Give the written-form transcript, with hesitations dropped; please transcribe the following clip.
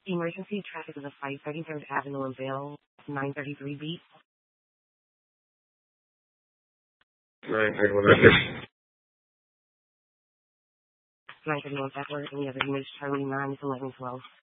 Emergency traffic is a 533rd Avenue in Vail, 933B. 931 backward, and you have a image Charlie 9 is 1112.